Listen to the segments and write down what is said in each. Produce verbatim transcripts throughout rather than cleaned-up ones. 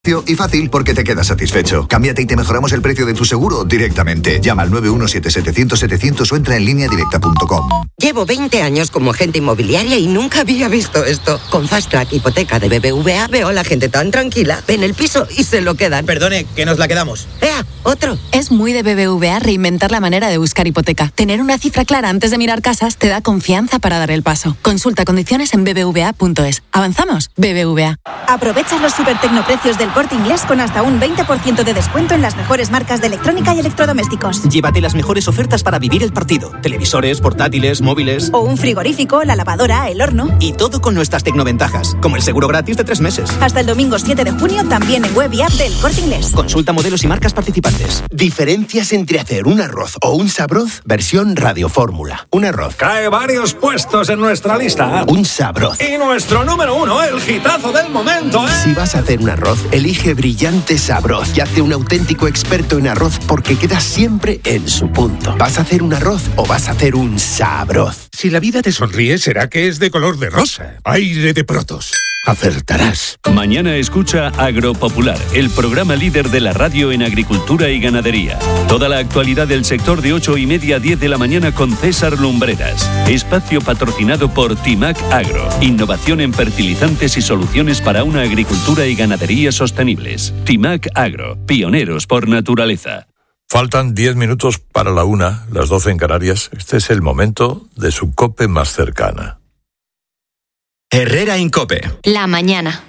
Y fácil porque te quedas satisfecho. Cámbiate y te mejoramos el precio de tu seguro directamente. Llama al nueve uno siete siete cero cero setecientos o entra en línea directa punto com. Llevo veinte años como agente inmobiliaria y nunca había visto esto. Con Fast Track Hipoteca de B B V A veo a la gente tan tranquila. Ven el piso y se lo quedan. Perdone, que nos la quedamos. ¡Ea! ¡Otro! Es muy de B B V A reinventar la manera de buscar hipoteca. Tener una cifra clara antes de mirar casas te da confianza para dar el paso. Consulta condiciones en b b v a punto es. ¿Avanzamos? B B V A. Aprovecha los supertecnoprecios del Corte Inglés con hasta un veinte por ciento de descuento en las mejores marcas de electrónica y electrodomésticos. Llévate las mejores ofertas para vivir el partido. Televisores, portátiles, móviles. O un frigorífico, la lavadora, el horno. Y todo con nuestras tecnoventajas, como el seguro gratis de tres meses. Hasta el domingo siete de junio también en web y app del Corte Inglés. Consulta modelos y marcas participantes. Diferencias entre hacer un arroz o un sabroz, versión radiofórmula. Un arroz. Cae varios puestos en nuestra lista. Un sabroz. Y nuestro número uno, el hitazo del momento, ¿eh? Si vas a hacer un arroz, elige Brillante Sabroz y hazte un auténtico experto en arroz porque quedas siempre en su punto. ¿Vas a hacer un arroz o vas a hacer un sabroz? Si la vida te sonríe, será que es de color de rosa. Aire de Protos. Acertarás. Mañana escucha Agropopular, el programa líder de la radio en agricultura y ganadería. Toda la actualidad del sector de ocho y media a diez de la mañana con César Lumbreras. Espacio patrocinado por Timac Agro. Innovación en fertilizantes y soluciones para una agricultura y ganadería sostenibles. Timac Agro, pioneros por naturaleza. Faltan diez minutos para la una, las doce en Canarias. Este es el momento de su COPE más cercana. Herrera Incope. La mañana.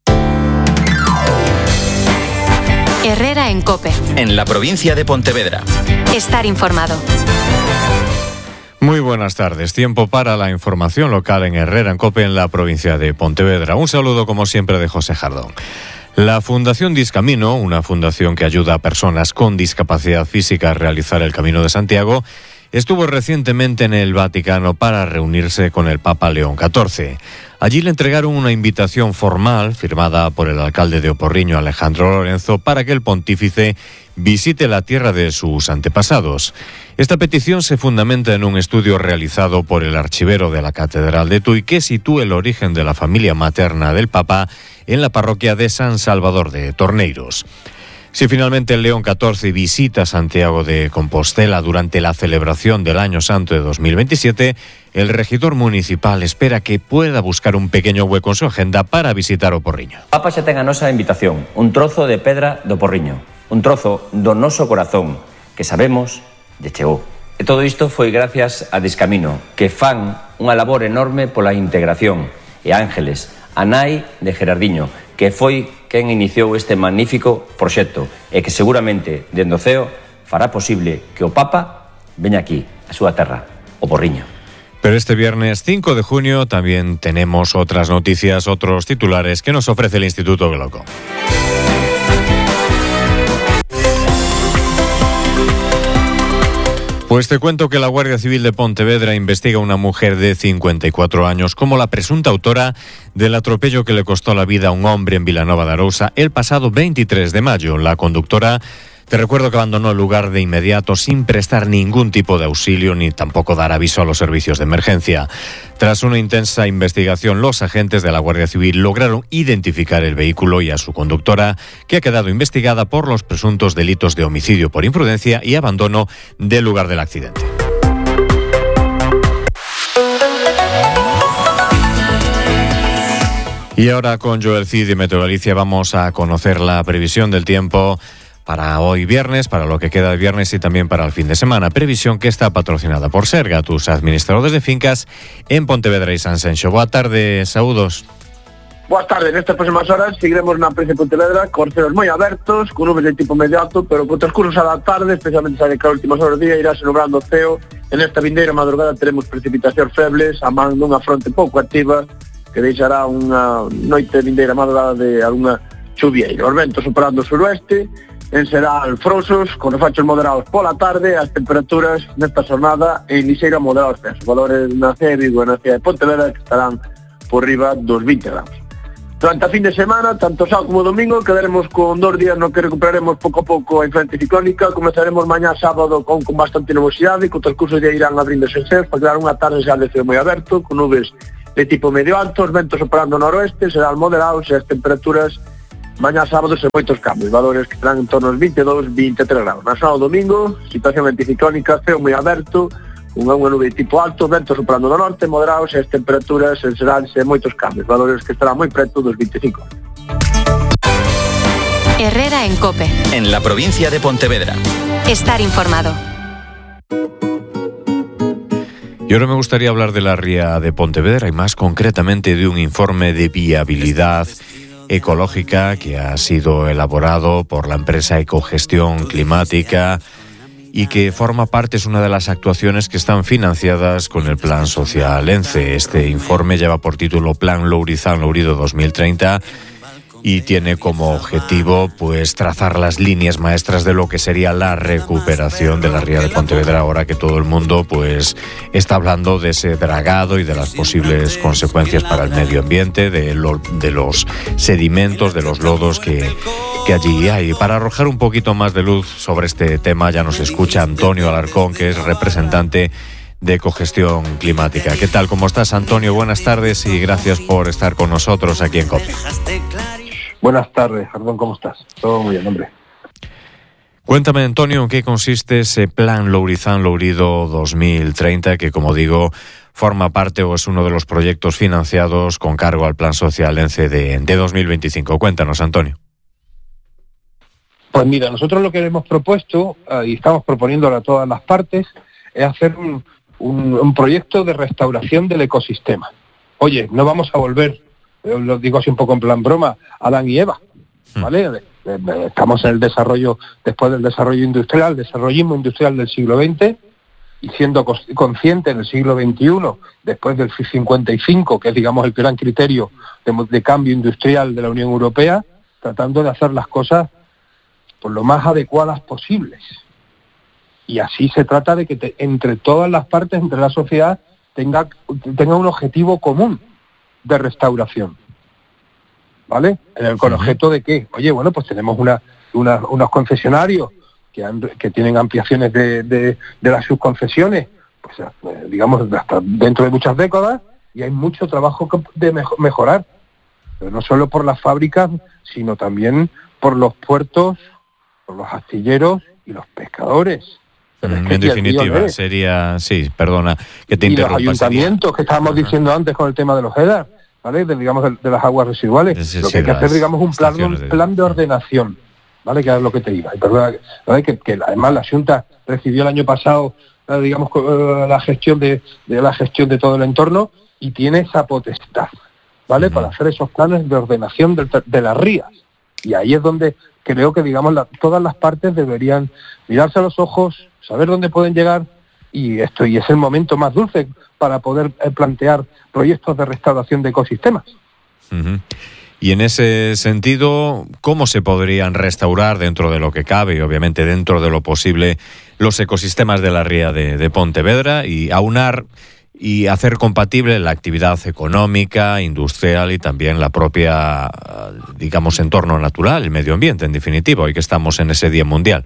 Herrera en Cope. En la provincia de Pontevedra. Estar informado. Muy buenas tardes. Tiempo para la información local en Herrera en Cope, en la provincia de Pontevedra. Un saludo como siempre de José Jardón. La Fundación Discamino, una fundación que ayuda a personas con discapacidad física a realizar el Camino de Santiago, estuvo recientemente en el Vaticano para reunirse con el Papa León catorce. Allí le entregaron una invitación formal firmada por el alcalde de Oporriño, Alejandro Lorenzo, para que el pontífice visite la tierra de sus antepasados. Esta petición se fundamenta en un estudio realizado por el archivero de la Catedral de Tui que sitúa el origen de la familia materna del Papa en la parroquia de San Salvador de Torneiros. Si finalmente el León catorce visita Santiago de Compostela durante la celebración del Año Santo de dos mil veintisiete, el regidor municipal espera que pueda buscar un pequeño hueco en su agenda para visitar Oporriño. Papa xa ten a nosa invitación, un trozo de pedra do Oporriño, un trozo do noso corazón, que sabemos lle chegou. E todo isto foi gracias a Discamino, que fan unha labor enorme pola integración, e Ángeles, a nai de Gerardiño, que foi quen iniciou este magnífico proxecto e que seguramente, dende o ceo, fará posible que o Papa veña aquí, a súa terra, Oporriño. Pero este viernes cinco de junio también tenemos otras noticias, otros titulares que nos ofrece el Instituto Gloco. Pues te cuento que la Guardia Civil de Pontevedra investiga a una mujer de cincuenta y cuatro años como la presunta autora del atropello que le costó la vida a un hombre en Vilanova de Arousa el pasado veintitrés de mayo. La conductora, te recuerdo que abandonó el lugar de inmediato sin prestar ningún tipo de auxilio ni tampoco dar aviso a los servicios de emergencia. Tras una intensa investigación, los agentes de la Guardia Civil lograron identificar el vehículo y a su conductora, que ha quedado investigada por los presuntos delitos de homicidio por imprudencia y abandono del lugar del accidente. Y ahora con Joel Cid de Meteo Galicia vamos a conocer la previsión del tiempo para hoy viernes, para lo que queda de viernes y también para el fin de semana. Previsión que está patrocinada por Serga, tus administradores de fincas en Pontevedra y Sanxenxo. Boa tarde, saúdos. Boas tardes, nestas próximas horas seguiremos na Prensa de Pontevedra con ceos moi abertos, con nubes de tipo medio alto, pero con transcursos a da tarde, especialmente sabe que as últimas horas do día irá se nublando o ceo. En esta vindeira madrugada teremos precipitacións febles, a man dunha fronte pouco activa, que deixará unha noite vindeira madrugada de algunha chuvieira. Os ventos superando o suroeste, en Seral frosos, con refachos moderados pola tarde, as temperaturas nesta xornada en lixeira moderados descenso. Valores na cidade de Vigo e na cidade de Pontevedra que estarán por riba dos vinte graus. Durante a fin de semana, tanto sábado como domingo, quedaremos con dos días no que recuperaremos pouco a pouco a influencia ciclónica. Comezaremos mañá sábado con, con bastante nubosidade, con transcurso de irán abrindo sen ser, para quedar unha tarde xa de ceo moi aberto, con nubes de tipo medio alto, os ventos operando noroeste, serán moderados e as temperaturas Mañá sábado sen moitos cambios, valores que estarán en torno aos veintidós, veintitrés grados. Na sábado domingo, situación anticiclónica, ceo moi aberto, unha, unha nube de tipo alto, vento soprando do norte, moderados e as temperaturas serán sen moitos cambios, valores que estarán moi preto dos veinticinco. Herrera en COPE. En la provincia de Pontevedra. Estar informado. Y ahora me gustaría hablar de la ría de Pontevedra y más concretamente de un informe de viabilidad ecológica que ha sido elaborado por la empresa Ecogestión Climática y que forma parte, es una de las actuaciones que están financiadas con el Plan Social ENCE. Este informe lleva por título Plan Lourizán-Lourido dos mil treinta y tiene como objetivo pues trazar las líneas maestras de lo que sería la recuperación de la ría de Pontevedra, ahora que todo el mundo pues está hablando de ese dragado y de las posibles consecuencias para el medio ambiente, de, lo, de los sedimentos, de los lodos que, que allí hay. Para arrojar un poquito más de luz sobre este tema ya nos escucha Antonio Alarcón, que es representante de Ecogestión Climática. ¿Qué tal? ¿Cómo estás, Antonio? Buenas tardes y gracias por estar con nosotros aquí en COPE. Buenas tardes, Jardón, ¿cómo estás? Todo muy bien, hombre. Cuéntame, Antonio, ¿en qué consiste ese Plan Lourizán-Lourido dos mil treinta que, como digo, forma parte o es uno de los proyectos financiados con cargo al Plan Social ENCE de, de dos mil veinticinco? Cuéntanos, Antonio. Pues mira, nosotros lo que hemos propuesto, uh, y estamos proponiéndolo a todas las partes, es hacer un, un, un proyecto de restauración del ecosistema. Oye, no vamos a volver, yo lo digo así un poco en plan broma, Adán y Eva, ¿vale? Estamos en el desarrollo, después del desarrollo industrial, desarrollismo industrial del siglo veinte, y siendo consciente en el siglo veintiuno, después del cincuenta y cinco, que es, digamos, el gran criterio de, de cambio industrial de la Unión Europea, tratando de hacer las cosas por lo más adecuadas posibles. Y así se trata de que te, entre todas las partes, entre la sociedad, tenga, tenga un objetivo común de restauración, ¿vale? En el, con objeto de que, oye, bueno, pues tenemos una, una, unos concesionarios que, han, que tienen ampliaciones de, de, de las subconcesiones, pues eh, digamos, hasta dentro de muchas décadas, y hay mucho trabajo de mejo, mejorar, pero no solo por las fábricas, sino también por los puertos, por los astilleros y los pescadores. En definitiva, sería, sí, perdona que te y interrumpa. Y los ayuntamientos sería... que estábamos diciendo antes con el tema de los E D A R, ¿vale? De, digamos, de, de las aguas residuales. Sí, sí, lo que hay que hacer, digamos, un plan, un plan de ordenación, ¿vale? Que es lo que te iba. Y perdona, ¿vale? que, que además la Junta recibió el año pasado, digamos, la gestión de, de la gestión de todo el entorno y tiene esa potestad, ¿vale? Uh-huh. Para hacer esos planes de ordenación de, de las rías. Y ahí es donde creo que, digamos, la, todas las partes deberían mirarse a los ojos, saber dónde pueden llegar, y esto y es el momento más dulce para poder eh, plantear proyectos de restauración de ecosistemas. Uh-huh. Y en ese sentido, ¿cómo se podrían restaurar dentro de lo que cabe y obviamente dentro de lo posible los ecosistemas de la ría de, de Pontevedra y aunar y hacer compatible la actividad económica, industrial y también la propia, digamos, entorno natural, el medio ambiente, en definitiva, hoy que estamos en ese Día Mundial?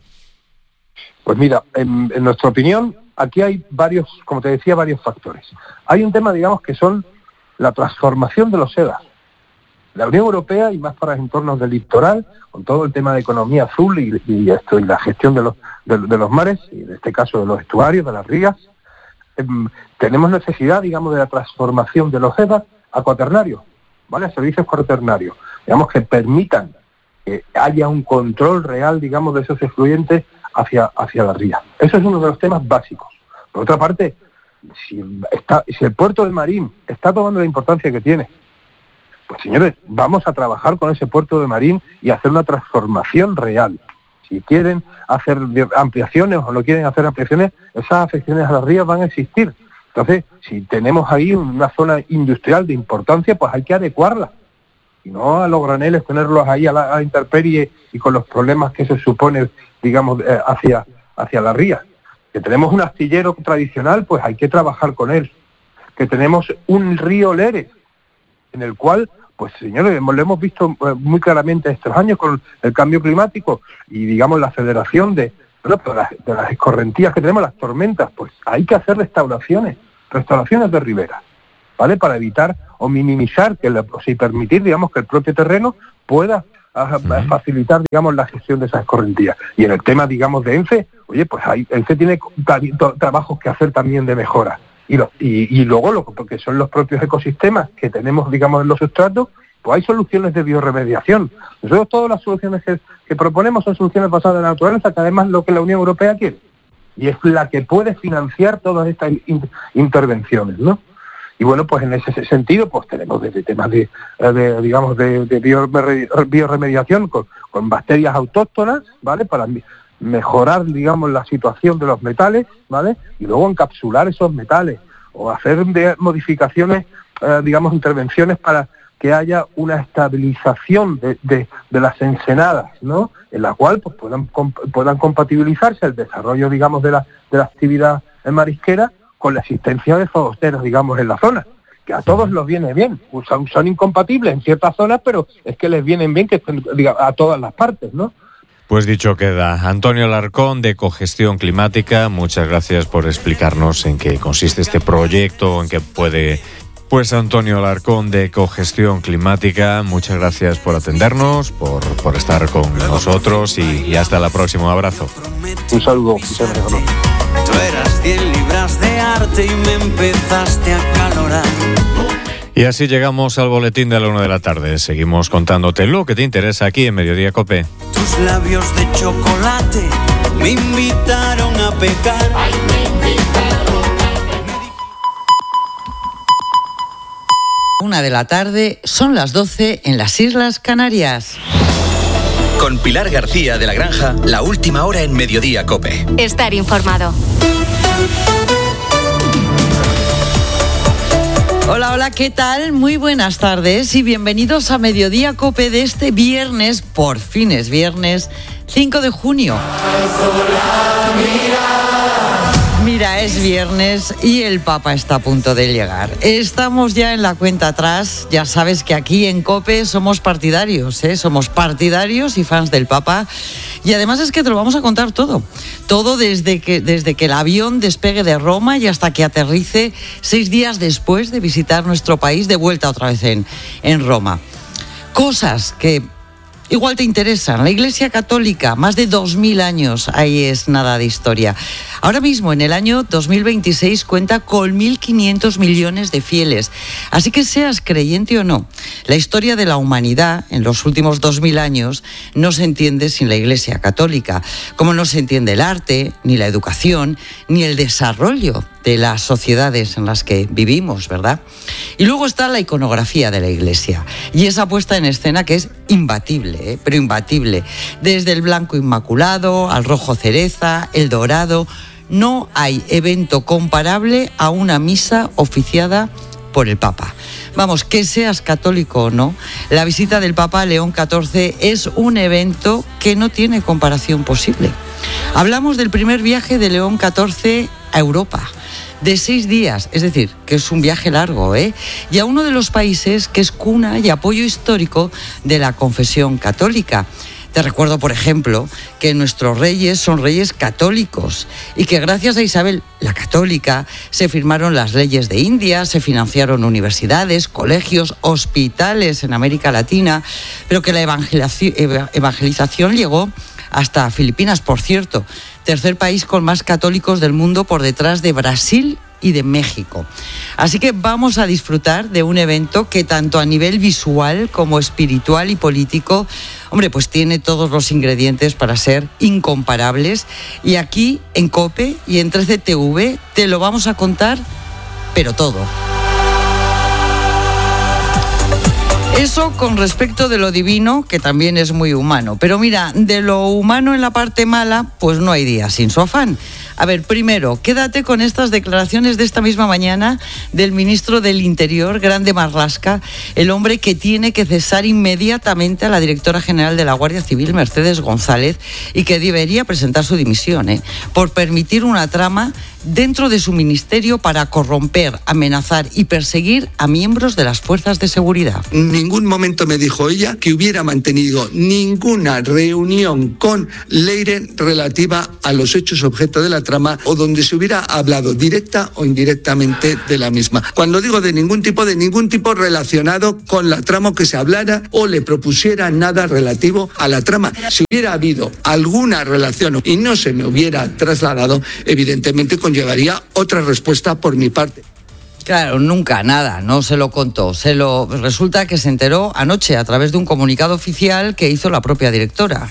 Pues mira, en, en nuestra opinión, aquí hay varios, como te decía, varios factores. Hay un tema, digamos, que son la transformación de los E D A R. La Unión Europea, y más para entornos del litoral, con todo el tema de economía azul y, y esto y la gestión de los, de, de los mares, y en este caso de los estuarios, de las rías, eh, tenemos necesidad, digamos, de la transformación de los E D A R a cuaternarios, ¿vale? A servicios cuaternarios, digamos, que permitan que haya un control real, digamos, de esos efluentes hacia, hacia la ría. Eso es uno de los temas básicos. Por otra parte, si, está, si el puerto de Marín está tomando la importancia que tiene, pues señores, vamos a trabajar con ese puerto de Marín y hacer una transformación real. Si quieren hacer ampliaciones o no quieren hacer ampliaciones, esas afecciones a las rías van a existir. Entonces, si tenemos ahí una zona industrial de importancia, pues hay que adecuarla. Y no a los graneles tenerlos ahí a la, a la intemperie y con los problemas que eso supone, digamos, eh, hacia, hacia la ría. Que tenemos un astillero tradicional, pues hay que trabajar con él. Que tenemos un río Lérez, en el cual, pues señores, lo hemos visto eh, muy claramente estos años con el cambio climático y, digamos, la aceleración de, bueno, de, las, de las escorrentías que tenemos, las tormentas, pues hay que hacer restauraciones, restauraciones de ribera, ¿vale? Para evitar o minimizar, que la, o sea, permitir, digamos, que el propio terreno pueda a, a facilitar, digamos, la gestión de esas escorrentías. Y en el tema, digamos, de ENCE, oye, pues hay, ENCE tiene tra- tra- trabajos que hacer también de mejora. Y, lo, y, y luego, lo que son los propios ecosistemas que tenemos, digamos, en los sustratos, pues hay soluciones de bioremediación. Nosotros todas las soluciones que, que proponemos son soluciones basadas en la naturaleza, que además es lo que la Unión Europea quiere. Y es la que puede financiar todas estas in- intervenciones, ¿no? Y bueno, pues en ese sentido, pues tenemos desde temas de, de digamos, de, de bioremediación con, con bacterias autóctonas, ¿vale? Para mejorar, digamos, la situación de los metales, ¿vale? Y luego encapsular esos metales o hacer de modificaciones, eh, digamos, intervenciones para que haya una estabilización de, de, de las ensenadas, ¿no? En la cual pues puedan, comp- puedan compatibilizarse el desarrollo, digamos, de la, de la actividad marisquera con la existencia de zoosteros, digamos, en la zona, que a todos los viene bien. Son, son incompatibles en ciertas zonas, pero es que les vienen bien que diga, a todas las partes, ¿no? Pues dicho queda. Antonio Alarcón, de Ecogestión Climática, muchas gracias por explicarnos en qué consiste este proyecto, en qué puede... Pues Antonio Alarcón, de Ecogestión Climática, muchas gracias por atendernos, por, por estar con nosotros y, y hasta la próxima. Un abrazo. Un saludo. Muchas gracias. Tú eras cien libras de arte y me empezaste a calorar. Y así llegamos al boletín de la una de la tarde. Seguimos contándote lo que te interesa aquí en Mediodía COPE. Tus labios de chocolate me invitaron a pecar. Ay, me invitaron. Una de la tarde, son las doce en las Islas Canarias. Con Pilar García de la Granja, la última hora en Mediodía COPE. Estar informado. Hola, hola, ¿qué tal? Muy buenas tardes y bienvenidos a Mediodía COPE de este viernes, por fin es viernes, cinco de junio. Mira, es viernes y el Papa está a punto de llegar. Estamos ya en la cuenta atrás. Ya sabes que aquí en COPE somos partidarios, ¿eh? Somos partidarios y fans del Papa. Y además es que te lo vamos a contar todo. Todo desde que, desde que el avión despegue de Roma y hasta que aterrice seis días después de visitar nuestro país, de vuelta otra vez en, en Roma. Cosas que igual te interesan. La Iglesia Católica, más de dos mil años, ahí es nada de historia. Ahora mismo, en el año dos mil veintiséis, cuenta con mil quinientos millones de fieles. Así que seas creyente o no, la historia de la humanidad en los últimos dos mil años no se entiende sin la Iglesia Católica, como no se entiende el arte, ni la educación, ni el desarrollo de las sociedades en las que vivimos, ¿verdad? Y luego está la iconografía de la Iglesia y esa puesta en escena que es imbatible, ¿eh? Pero imbatible. Desde el blanco inmaculado al rojo cereza, el dorado, no hay evento comparable a una misa oficiada por el Papa. Vamos, que seas católico o no, la visita del Papa León catorce es un evento que no tiene comparación posible. Hablamos del primer viaje de León catorce a Europa, de seis días, es decir, que es un viaje largo, ¿eh? Y a uno de los países que es cuna y apoyo histórico de la confesión católica. Te recuerdo, por ejemplo, que nuestros reyes son reyes católicos y que gracias a Isabel la Católica se firmaron las leyes de India, se financiaron universidades, colegios, hospitales en América Latina, pero que la evangelización llegó hasta Filipinas, por cierto, tercer país con más católicos del mundo por detrás de Brasil y de México. Así que vamos a disfrutar de un evento que tanto a nivel visual como espiritual y político, hombre, pues tiene todos los ingredientes para ser incomparables. Y aquí en COPE y en trece T V te lo vamos a contar, pero todo. Eso con respecto de lo divino, que también es muy humano. Pero mira, de lo humano en la parte mala, pues no hay día sin su afán. A ver, primero, quédate con estas declaraciones de esta misma mañana del ministro del Interior, Grande Marlaska, el hombre que tiene que cesar inmediatamente a la directora general de la Guardia Civil, Mercedes González, y que debería presentar su dimisión, ¿eh? por permitir una trama dentro de su ministerio para corromper, amenazar y perseguir a miembros de las fuerzas de seguridad. En ningún momento me dijo ella que hubiera mantenido ninguna reunión con Leire relativa a los hechos objeto de la trama o donde se hubiera hablado directa o indirectamente de la misma. Cuando digo de ningún tipo, de ningún tipo relacionado con la trama, que se hablara o le propusiera nada relativo a la trama. Si hubiera habido alguna relación y no se me hubiera trasladado, evidentemente conllevaría otra respuesta por mi parte. Claro, nunca, nada, no se lo contó. Se lo resulta que se enteró anoche a través de un comunicado oficial que hizo la propia directora.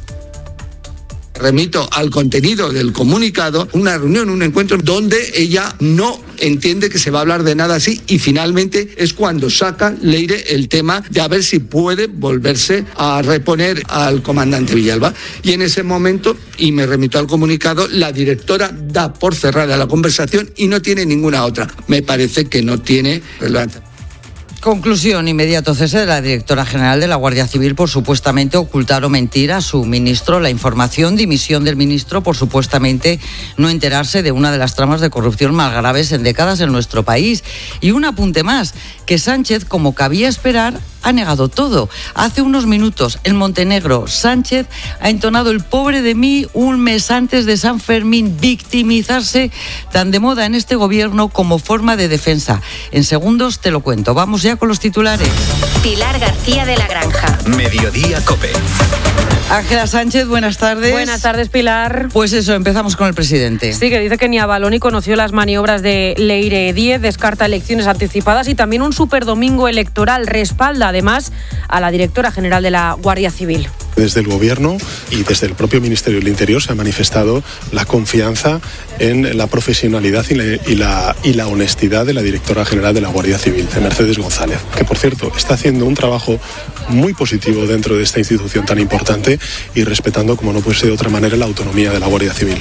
Remito al contenido del comunicado, una reunión, un encuentro donde ella no entiende que se va a hablar de nada así y finalmente es cuando saca Leire el tema de a ver si puede volverse a reponer al comandante Villalba. Y en ese momento, y me remito al comunicado, la directora da por cerrada la conversación y no tiene ninguna otra. Me parece que no tiene relevancia. Conclusión: inmediato cese de la directora general de la Guardia Civil por supuestamente ocultar o mentir a su ministro la información, dimisión del ministro por supuestamente no enterarse de una de las tramas de corrupción más graves en décadas en nuestro país. Y un apunte más, que Sánchez, como cabía esperar, ha negado todo. Hace unos minutos en Montenegro, Sánchez ha entonado el pobre de mí un mes antes de San Fermín, victimizarse tan de moda en este gobierno como forma de defensa. En segundos te lo cuento. Vamos ya con los titulares. Pilar García de la Granja. Mediodía COPE. Ángela Sánchez, buenas tardes. Buenas tardes, Pilar. Pues eso, empezamos con el presidente. Sí, que dice que ni avaló ni conoció las maniobras de Leire Díez, descarta elecciones anticipadas y también un superdomingo electoral. Respalda además a la directora general de la Guardia Civil. Desde el Gobierno y desde el propio Ministerio del Interior se ha manifestado la confianza en la profesionalidad y la, y la, y la honestidad de la directora general de la Guardia Civil, de Mercedes González, que por cierto está haciendo un trabajo muy positivo dentro de esta institución tan importante y respetando, como no puede ser de otra manera, la autonomía de la Guardia Civil.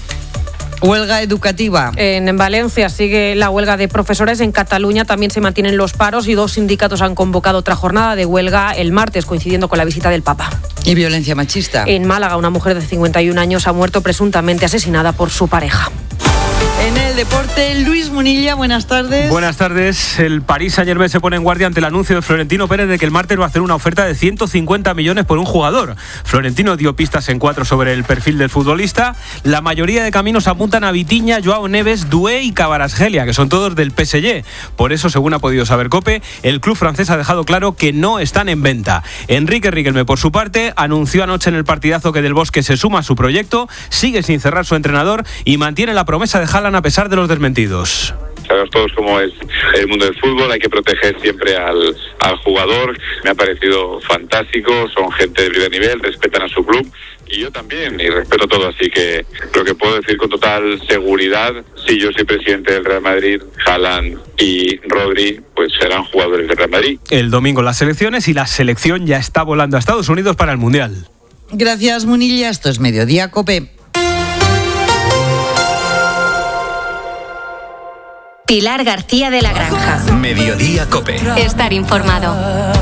Huelga educativa. En Valencia sigue la huelga de profesores. En Cataluña también se mantienen los paros y dos sindicatos han convocado otra jornada de huelga el martes, coincidiendo con la visita del Papa. ¿Y violencia machista? En Málaga, una mujer de cincuenta y un años ha muerto presuntamente asesinada por su pareja. En el deporte, Luis Munilla, buenas tardes. Buenas tardes. El Paris Saint-Germain se pone en guardia ante el anuncio de Florentino Pérez de que el martes va a hacer una oferta de ciento cincuenta millones por un jugador. Florentino dio pistas en cuatro sobre el perfil del futbolista. La mayoría de caminos apuntan a Vitinha, Joao Neves, Doué y Kvaratskhelia, que son todos del P S G. Por eso, según ha podido saber COPE, el club francés ha dejado claro que no están en venta. Enrique Riquelme, por su parte, anunció anoche en el partidazo que Del Bosque se suma a su proyecto, sigue sin cerrar su entrenador y mantiene la promesa de Haaland a pesar de los desmentidos. Sabemos todos cómo es el mundo del fútbol, hay que proteger siempre al, al jugador. Me ha parecido fantástico, son gente de primer nivel, respetan a su club y yo también, y respeto todo, así que lo que puedo decir con total seguridad, si yo soy presidente del Real Madrid, Haaland y Rodri, pues serán jugadores del Real Madrid. El domingo las selecciones y la selección ya está volando a Estados Unidos para el Mundial. Gracias, Munilla. Esto es Mediodía COPE. Pilar García de la Granja. Mediodía COPE. Estar informado.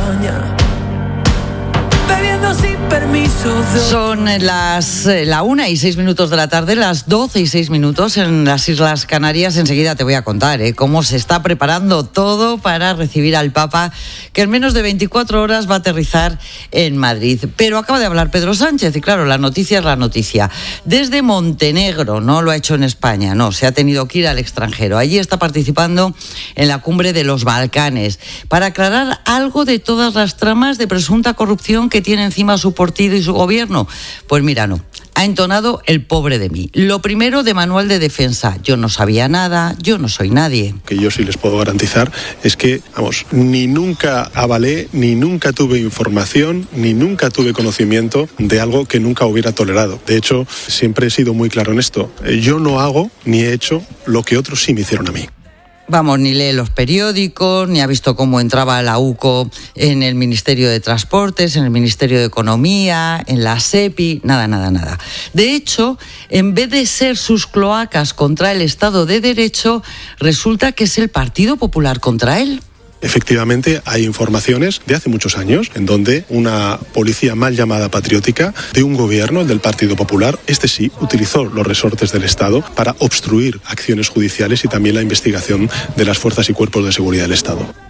Son las eh, la una y seis minutos de la tarde, las doce y seis minutos en las Islas Canarias. Enseguida te voy a contar eh, cómo se está preparando todo para recibir al Papa, que en menos de veinticuatro horas va a aterrizar en Madrid. Pero acaba de hablar Pedro Sánchez y claro, la noticia es la noticia. Desde Montenegro, no lo ha hecho en España, no, se ha tenido que ir al extranjero. Allí está participando en la cumbre de los Balcanes para aclarar algo de todas las tramas de presunta corrupción que tiene encima su partido y su gobierno. Pues mira, no. Ha entonado el pobre de mí. Lo primero de manual de defensa. Yo no sabía nada, yo no soy nadie. Que yo sí les puedo garantizar es que, vamos, ni nunca avalé, ni nunca tuve información, ni nunca tuve conocimiento de algo que nunca hubiera tolerado. De hecho, siempre he sido muy claro en esto. Yo no hago ni he hecho lo que otros sí me hicieron a mí. Vamos, ni lee los periódicos, ni ha visto cómo entraba la U C O en el Ministerio de Transportes, en el Ministerio de Economía, en la SEPI, nada, nada, nada. De hecho, en vez de ser sus cloacas contra el Estado de Derecho, resulta que es el Partido Popular contra él. Efectivamente, hay informaciones de hace muchos años en donde una policía mal llamada patriótica de un gobierno, el del Partido Popular, este sí, utilizó los resortes del Estado para obstruir acciones judiciales y también la investigación de las fuerzas y cuerpos de seguridad del Estado.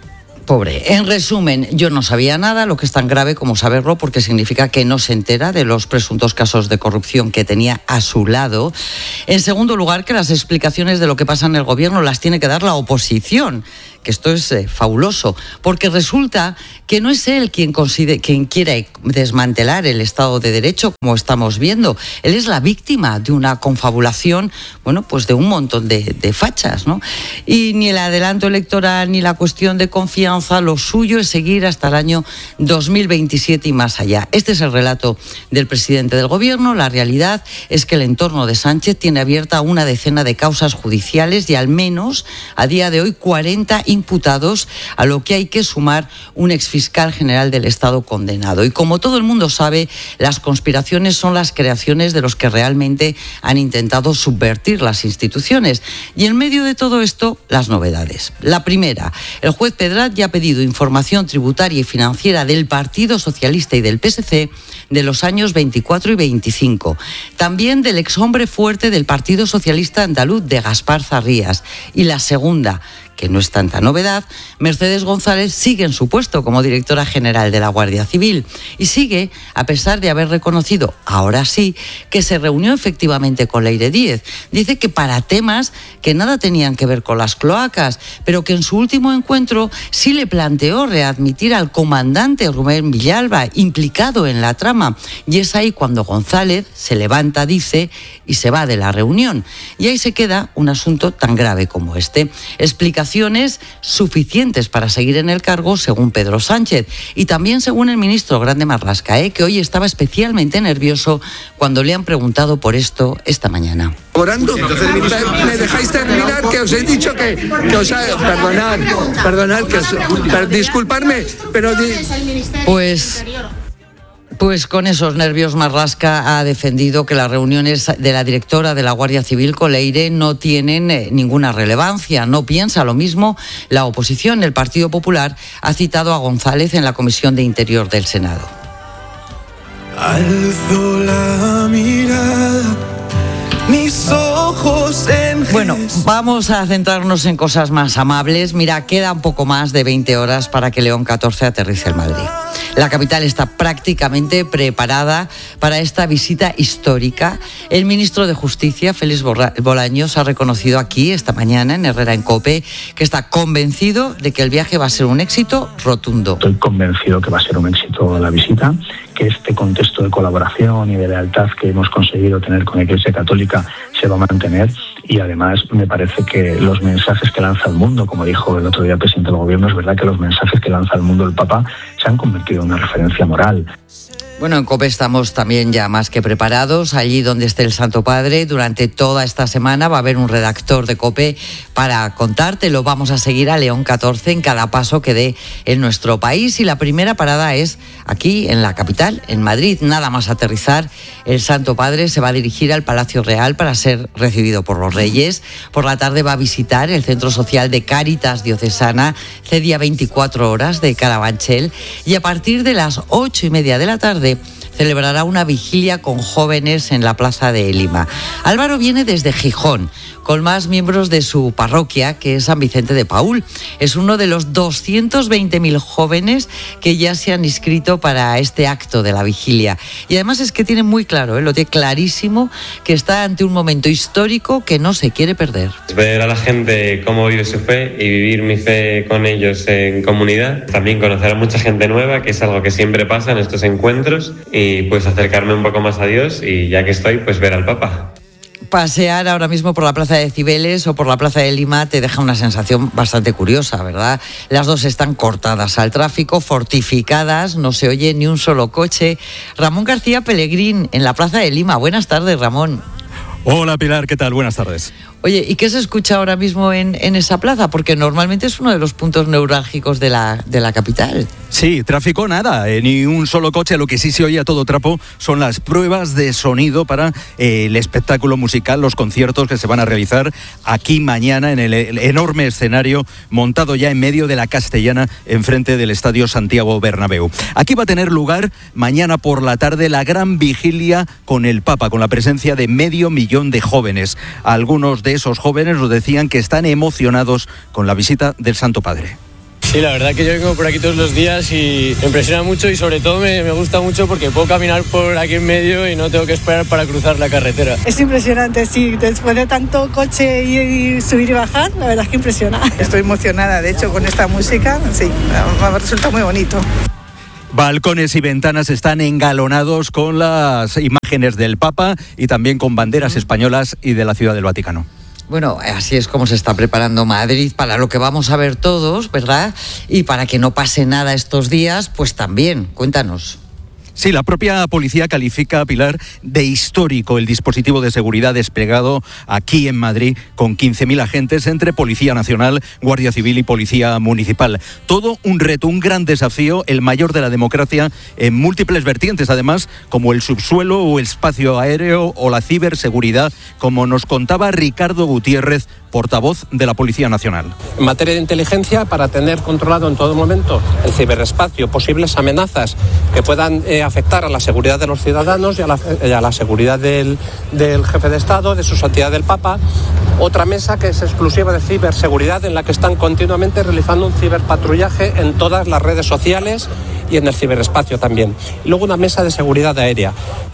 Pobre. En resumen, yo no sabía nada, lo que es tan grave como saberlo, porque significa que no se entera de los presuntos casos de corrupción que tenía a su lado. En segundo lugar, que las explicaciones de lo que pasa en el gobierno las tiene que dar la oposición, que esto es eh, fabuloso, porque resulta que no es él quien, considere, quien quiere desmantelar el Estado de Derecho, como estamos viendo. Él es la víctima de una confabulación, bueno, pues de un montón de, de fachas, ¿no? Y ni el adelanto electoral ni la cuestión de confianza, lo suyo es seguir hasta el año dos mil veintisiete y más allá. Este es el relato del presidente del gobierno. La realidad es que el entorno de Sánchez tiene abierta una decena de causas judiciales y al menos a día de hoy cuarenta imputados, a lo que hay que sumar un exfiscal general del Estado condenado. Y como todo el mundo sabe, las conspiraciones son las creaciones de los que realmente han intentado subvertir las instituciones. Y en medio de todo esto, las novedades. La primera, el juez Pedrat ya ha pedido información tributaria y financiera del Partido Socialista y del P S C de los años veinticuatro y veinticinco. También del exhombre fuerte del Partido Socialista andaluz, de Gaspar Zarrías. Y la segunda, que no es tanta novedad, Mercedes González sigue en su puesto como directora general de la Guardia Civil y sigue a pesar de haber reconocido, ahora sí, que se reunió efectivamente con Leire Díez. Dice que para temas que nada tenían que ver con las cloacas, pero que en su último encuentro sí le planteó readmitir al comandante Rubén Villalba, implicado en la trama. Y es ahí cuando González se levanta, dice, y se va de la reunión. Y ahí se queda un asunto tan grave como este. Explicación suficientes para seguir en el cargo, según Pedro Sánchez, y también según el ministro Grande Marlaska, ¿eh? que hoy estaba especialmente nervioso cuando le han preguntado por esto esta mañana. Entonces, ¿me dejáis terminar? Que os he dicho que, que os ha... Perdonad, perdonad, que os, per, disculparme, pero... Di... Pues... Pues con esos nervios, Marlaska ha defendido que las reuniones de la directora de la Guardia Civil con Leire no tienen eh, ninguna relevancia. No piensa lo mismo la oposición. El Partido Popular ha citado a González en la Comisión de Interior del Senado. Alzo la mirada, mis ojos en... Bueno, vamos a centrarnos en cosas más amables. Mira, queda un poco más de veinte horas para que León catorce aterrice en Madrid. La capital está prácticamente preparada para esta visita histórica. El ministro de Justicia, Félix Bolaños, ha reconocido aquí esta mañana en Herrera en COPE que está convencido de que el viaje va a ser un éxito rotundo. Estoy convencido que va a ser un éxito la visita, que este contexto de colaboración y de lealtad que hemos conseguido tener con la Iglesia Católica se va a mantener, y además me parece que los mensajes que lanza al mundo, como dijo el otro día el presidente del gobierno, es verdad que los mensajes que lanza al mundo el Papa se han convertido en una referencia moral. Bueno, en COPE estamos también ya más que preparados. Allí donde esté el Santo Padre, durante toda esta semana va a haber un redactor de COPE para contártelo. Vamos a seguir a León catorce en cada paso que dé en nuestro país. Y la primera parada es aquí, en la capital, en Madrid. Nada más aterrizar, el Santo Padre se va a dirigir al Palacio Real para ser recibido por los Reyes. Por la tarde va a visitar el Centro Social de Cáritas Diocesana, C día veinticuatro horas de Carabanchel. Y a partir de las ocho y media de la tarde celebrará una vigilia con jóvenes en la Plaza de Lima. Álvaro viene desde Gijón, con más miembros de su parroquia, que es San Vicente de Paúl. Es uno de los doscientos veinte mil jóvenes que ya se han inscrito para este acto de la vigilia. Y además es que tiene muy claro, ¿eh? lo tiene clarísimo, que está ante un momento histórico que no se quiere perder. Ver a la gente cómo vive su fe y vivir mi fe con ellos en comunidad. También conocer a mucha gente nueva, que es algo que siempre pasa en estos encuentros, y pues acercarme un poco más a Dios, y ya que estoy, pues ver al Papa. Pasear ahora mismo por la Plaza de Cibeles o por la Plaza de Lima te deja una sensación bastante curiosa, ¿verdad? Las dos están cortadas al tráfico, fortificadas, no se oye ni un solo coche. Ramón García Pellegrín en la Plaza de Lima. Buenas tardes, Ramón. Hola, Pilar, ¿qué tal? Buenas tardes. Oye, ¿y qué se escucha ahora mismo en, en esa plaza? Porque normalmente es uno de los puntos neurálgicos de la, de la capital. Sí, tráfico nada, eh, ni un solo coche. Lo que sí se oye a todo trapo son las pruebas de sonido para eh, el espectáculo musical, los conciertos que se van a realizar aquí mañana en el, el enorme escenario montado ya en medio de la Castellana, enfrente del Estadio Santiago Bernabéu. Aquí va a tener lugar mañana por la tarde la gran vigilia con el Papa, con la presencia de medio millón de jóvenes. Algunos de esos jóvenes nos decían que están emocionados con la visita del Santo Padre. Sí, la verdad que yo vengo por aquí todos los días y me impresiona mucho y sobre todo me, me gusta mucho porque puedo caminar por aquí en medio y no tengo que esperar para cruzar la carretera. Es impresionante, sí, después de tanto coche y, y subir y bajar, la verdad es que impresiona. Estoy emocionada, de hecho, con esta música, sí, me resulta muy bonito. Balcones y ventanas están engalonados con las imágenes del Papa y también con banderas españolas y de la Ciudad del Vaticano. Bueno, así es como se está preparando Madrid para lo que vamos a ver todos, ¿verdad? Y para que no pase nada estos días, pues también, cuéntanos. Sí, la propia policía califica, Pilar, de histórico el dispositivo de seguridad desplegado aquí en Madrid con quince mil agentes entre Policía Nacional, Guardia Civil y Policía Municipal. Todo un reto, un gran desafío, el mayor de la democracia en múltiples vertientes, además, como el subsuelo o el espacio aéreo o la ciberseguridad, como nos contaba Ricardo Gutiérrez, portavoz de la Policía Nacional. En materia de inteligencia, para tener controlado en todo momento el ciberespacio, posibles amenazas que puedan eh, afectar a la seguridad de los ciudadanos y a la, y a la seguridad del, del jefe de Estado, de su santidad del Papa. Otra mesa que es exclusiva de ciberseguridad, en la que están continuamente realizando un ciberpatrullaje en todas las redes sociales y en el ciberespacio también. Y luego una mesa de seguridad aérea.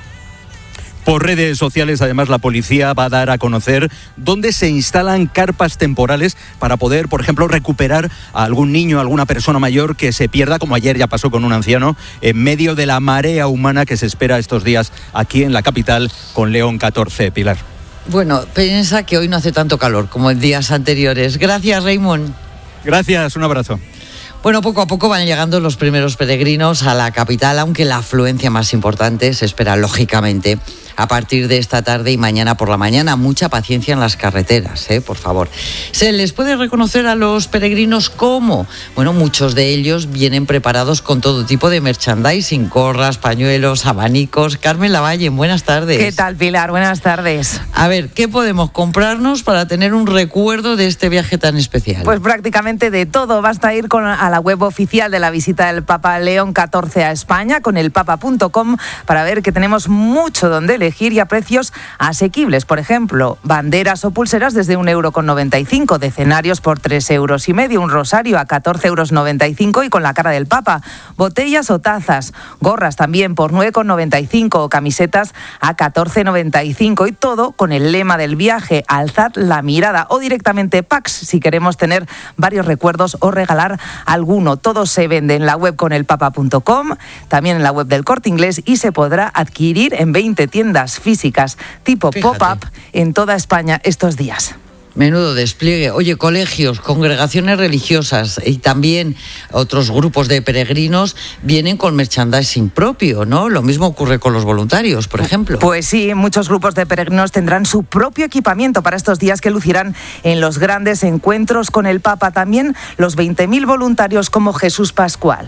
Por redes sociales, además, la policía va a dar a conocer dónde se instalan carpas temporales para poder, por ejemplo, recuperar a algún niño, a alguna persona mayor que se pierda, como ayer ya pasó con un anciano, en medio de la marea humana que se espera estos días aquí en la capital con León catorce. Pilar. Bueno, piensa que hoy no hace tanto calor como en días anteriores. Gracias, Raymond. Gracias, un abrazo. Bueno, poco a poco van llegando los primeros peregrinos a la capital, aunque la afluencia más importante se espera, lógicamente, a partir de esta tarde y mañana por la mañana. Mucha paciencia en las carreteras, ¿eh? Por favor. ¿Se les puede reconocer a los peregrinos cómo? Bueno, muchos de ellos vienen preparados con todo tipo de merchandising, gorras, pañuelos, abanicos. Carmen Lavalle, buenas tardes. ¿Qué tal, Pilar? Buenas tardes. A ver, ¿qué podemos comprarnos para tener un recuerdo de este viaje tan especial? Pues prácticamente de todo. Basta ir con, a la web oficial de la visita del Papa León catorce a España, con el papa punto com, para ver que tenemos mucho donde elegir y a precios asequibles. Por ejemplo, banderas o pulseras desde un euro con noventa y cinco, decenarios por tres euros y medio, un rosario a catorce euros noventa y cinco y con la cara del Papa, botellas o tazas, gorras también por nueve con noventa y cinco o camisetas a catorce noventa y cinco, y todo con el lema del viaje, alzad la mirada, o directamente packs si queremos tener varios recuerdos o regalar alguno. Todo se vende en la web con el papa punto com, también en la web del Corte Inglés, y se podrá adquirir en veinte tiendas físicas tipo pop-up en toda España estos días. Menudo despliegue. Oye, colegios, congregaciones religiosas y también otros grupos de peregrinos vienen con merchandising propio, ¿no? Lo mismo ocurre con los voluntarios, por ejemplo. Pues sí, muchos grupos de peregrinos tendrán su propio equipamiento para estos días que lucirán en los grandes encuentros con el Papa. También los veinte mil voluntarios como Jesús Pascual.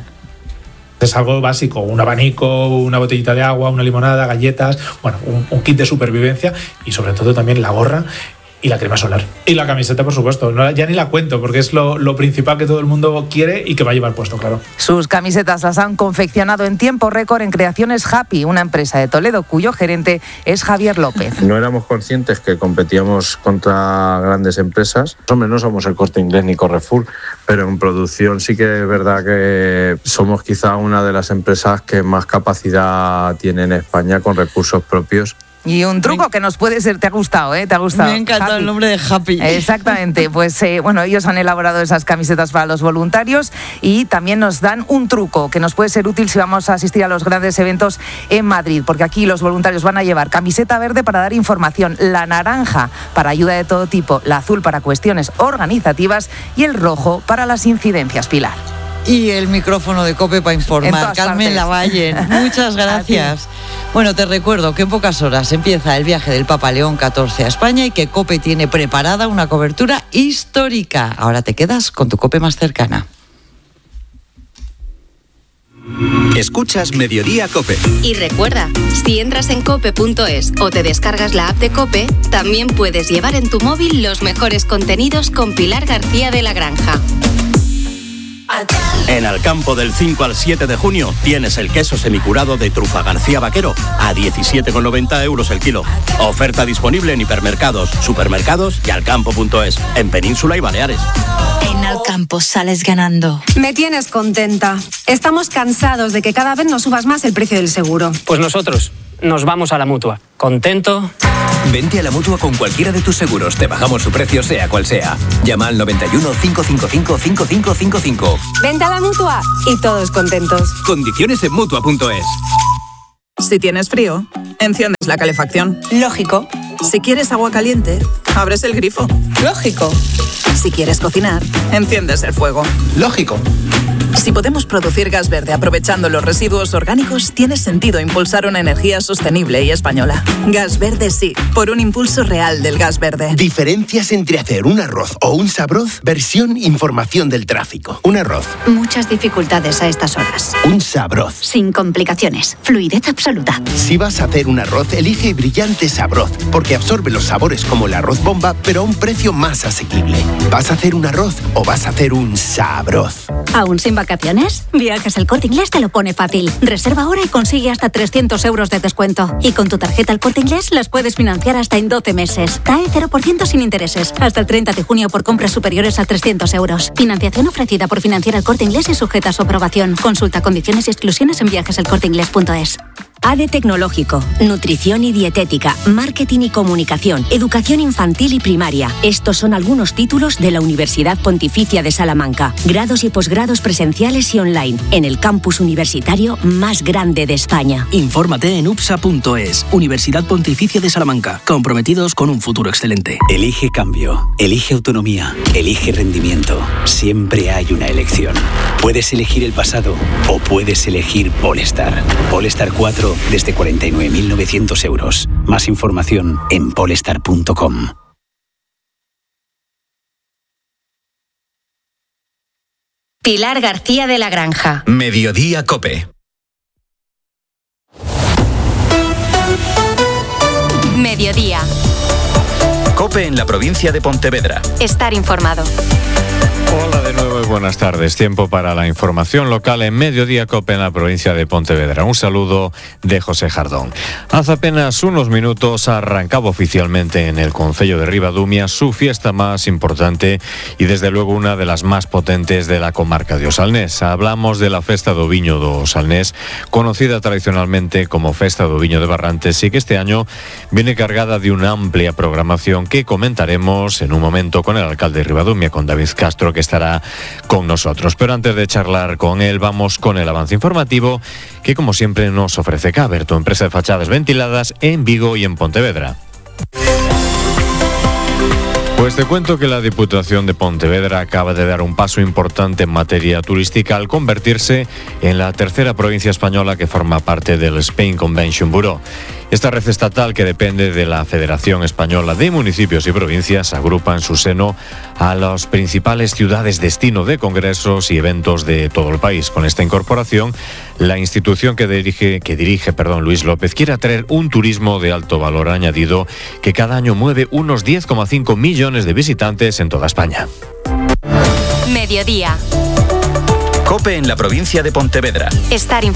Es algo básico, un abanico, una botellita de agua, una limonada, galletas, bueno, un, un kit de supervivencia y sobre todo también la gorra y la crema solar. Y la camiseta, por supuesto, no, ya ni la cuento porque es lo, lo principal que todo el mundo quiere y que va a llevar puesto, claro. Sus camisetas las han confeccionado en tiempo récord en Creaciones Happy, una empresa de Toledo cuyo gerente es Javier López. No éramos conscientes que competíamos contra grandes empresas. Hombre, no somos el Corte Inglés ni Carrefour, pero en producción sí que es verdad que somos quizá una de las empresas que más capacidad tiene en España con recursos propios. Y un truco que nos puede ser, te ha gustado, ¿eh? Te ha gustado. Me ha encantado Happy. El nombre de Happy. Exactamente, pues eh, bueno, ellos han elaborado esas camisetas para los voluntarios y también nos dan un truco que nos puede ser útil si vamos a asistir a los grandes eventos en Madrid, porque aquí los voluntarios van a llevar camiseta verde para dar información, la naranja para ayuda de todo tipo, la azul para cuestiones organizativas y el rojo para las incidencias, Pilar. Y el micrófono de COPE para informar. Carmen Lavalle, muchas gracias. Bueno, te recuerdo que en pocas horas empieza el viaje del Papa León catorce a España y que COPE tiene preparada una cobertura histórica. Ahora te quedas con tu COPE más cercana. Escuchas Mediodía COPE. Y recuerda, si entras en cope punto es o te descargas la app de COPE, también puedes llevar en tu móvil los mejores contenidos con Pilar García de la Granja. En Alcampo del cinco al siete de junio tienes el queso semicurado de Trufa García Vaquero a diecisiete con noventa euros el kilo. Oferta disponible en hipermercados, supermercados y alcampo punto es, en Península y Baleares. En al campo sales ganando. Me tienes contenta. Estamos cansados de que cada vez nos subas más el precio del seguro. Pues nosotros nos vamos a la Mutua. ¿Contento? Vente a la Mutua con cualquiera de tus seguros. Te bajamos su precio sea cual sea. Llama al noventa y uno, cinco cinco cinco, cinco cinco cinco cinco. Vente a la Mutua y todos contentos. Condiciones en Mutua punto es. Si tienes frío, enciendes la calefacción. Lógico. Si quieres agua caliente, abres el grifo. Lógico. Si quieres cocinar, enciendes el fuego. Lógico. Si podemos producir gas verde aprovechando los residuos orgánicos, tiene sentido impulsar una energía sostenible y española. Gas verde sí, por un impulso real del gas verde. Diferencias entre hacer un arroz o un sabroz, versión información del tráfico. Un arroz. Muchas dificultades a estas horas. Un sabroz. Sin complicaciones. Fluidez absoluta. Si vas a hacer un arroz, elige Brillante Sabroz, porque absorbe los sabores como el arroz bomba, pero a un precio más asequible. ¿Vas a hacer un arroz o vas a hacer un sabroz? ¿Aún sin vacaciones? Viajes El Corte Inglés te lo pone fácil. Reserva ahora y consigue hasta trescientos euros de descuento. Y con tu tarjeta El Corte Inglés las puedes financiar hasta en doce meses. T A E cero por ciento sin intereses. Hasta el treinta de junio por compras superiores a trescientos euros. Financiación ofrecida por Financiera El Corte Inglés y sujeta a su aprobación. Consulta condiciones y exclusiones en viajes el corte inglés punto es. A D E Tecnológico, Nutrición y Dietética, Marketing y Comunicación, Educación Infantil y Primaria. Estos son algunos títulos de la Universidad Pontificia de Salamanca. Grados y posgrados presenciales y online, en el campus universitario más grande de España. Infórmate en U P S A punto es. Universidad Pontificia de Salamanca, comprometidos con un futuro excelente. Elige cambio, elige autonomía, elige rendimiento. Siempre hay una elección. Puedes elegir el pasado o puedes elegir Polestar. Polestar cuatro desde cuarenta y nueve mil novecientos euros. Más información en polestar punto com. Pilar García de la Granja. Mediodía COPE. Mediodía. COPE en la provincia de Pontevedra. Estar informado. Hola de nuevo y buenas tardes. Tiempo para la información local en Mediodía COPE en la provincia de Pontevedra. Un saludo de José Jardón. Hace apenas unos minutos arrancaba oficialmente en el concello de Ribadumia su fiesta más importante y desde luego una de las más potentes de la comarca de Osalnés. Hablamos de la Festa do Viño do Osalnés, conocida tradicionalmente como Festa do Viño de Barrantes, y que este año viene cargada de una amplia programación que comentaremos en un momento con el alcalde de Ribadumia, con David Castro, que estará con nosotros. Pero antes de charlar con él, vamos con el avance informativo que, como siempre, nos ofrece Caber, tu empresa de fachadas ventiladas en Vigo y en Pontevedra. Pues te cuento que la Diputación de Pontevedra acaba de dar un paso importante en materia turística al convertirse en la tercera provincia española que forma parte del Spain Convention Bureau. Esta red estatal, que depende de la Federación Española de Municipios y Provincias, agrupa en su seno a las principales ciudades destino de congresos y eventos de todo el país. Con esta incorporación, la institución que dirige, que dirige perdón, Luis López quiere atraer un turismo de alto valor añadido que cada año mueve unos diez coma cinco millones de visitantes en toda España. Mediodía. COPE en la provincia de Pontevedra. Estar informado.